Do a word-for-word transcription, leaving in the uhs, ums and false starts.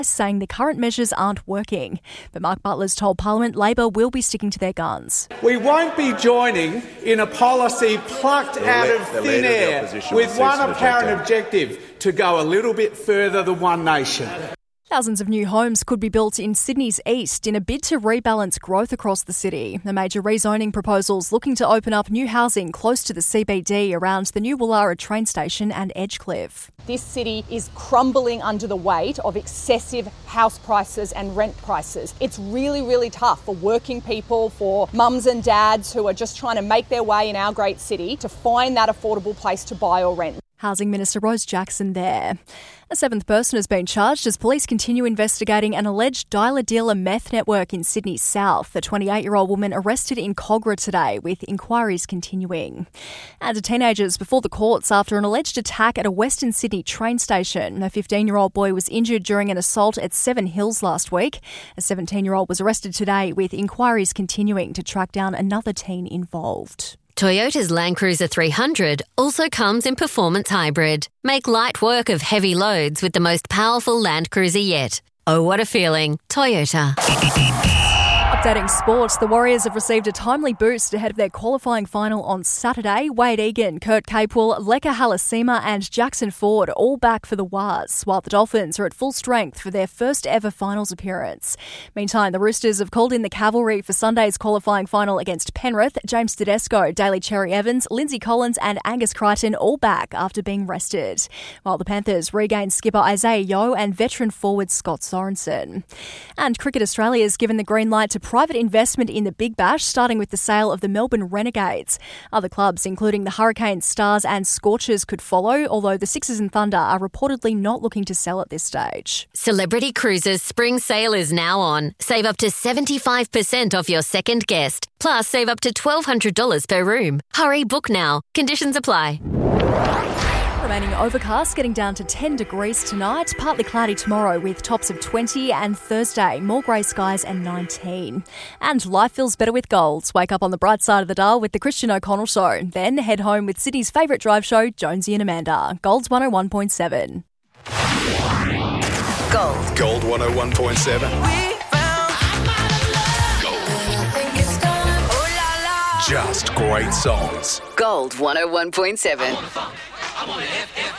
saying the current measures aren't working. But Mark Butler's told Parliament Labor will be sticking to their guns. We won't be joining in a policy plucked the out le- of thin air with one apparent objective, to go a little bit further than One Nation. Thousands of new homes could be built in Sydney's east in a bid to rebalance growth across the city. The major rezoning proposals looking to open up new housing close to the C B D around the new Woollahra train station and Edgecliff. This city is crumbling under the weight of excessive house prices and rent prices. It's really, really tough for working people, for mums and dads who are just trying to make their way in our great city to find that affordable place to buy or rent. Housing Minister Rose Jackson there. A seventh person has been charged as police continue investigating an alleged dealer-dealer meth network in Sydney's south. The twenty-eight-year-old woman arrested in Cogra today, with inquiries continuing. And a teenager's before the courts after an alleged attack at a Western Sydney train station. A fifteen-year-old boy was injured during an assault at Seven Hills last week. A seventeen-year-old was arrested today, with inquiries continuing to track down another teen involved. Toyota's Land Cruiser three hundred also comes in Performance Hybrid. Make light work of heavy loads with the most powerful Land Cruiser yet. Oh, what a feeling. Toyota. Updating sports, the Warriors have received a timely boost ahead of their qualifying final on Saturday. Wade Egan, Kurt Capewell, Leka Halasima and Jackson Ford all back for the Waz, while the Dolphins are at full strength for their first ever finals appearance. Meantime, the Roosters have called in the cavalry for Sunday's qualifying final against Penrith. James Tedesco, Daly Cherry Evans, Lindsay Collins and Angus Crichton all back after being rested, while the Panthers regain skipper Isaiah Yeo and veteran forward Scott Sorensen. And Cricket Australia has given the green light to private investment in the Big Bash, starting with the sale of the Melbourne Renegades. Other clubs, including the Hurricanes, Stars and Scorchers, could follow, although the Sixers and Thunder are reportedly not looking to sell at this stage. Celebrity Cruises spring sale is now on. Save up to seventy-five percent off your second guest. Plus, save up to twelve hundred dollars per room. Hurry, book now. Conditions apply. Remaining overcast, getting down to ten degrees tonight. Partly cloudy tomorrow with tops of twenty, and Thursday, more grey skies and nineteen. And life feels better with Golds. Wake up on the bright side of the dial with the Christian O'Connell Show. Then head home with Sydney's favourite drive show, Jonesy and Amanda. Golds one oh one point seven. Gold. Gold one oh one point seven. Just great songs. Gold one oh one point seven. I'm on the F M.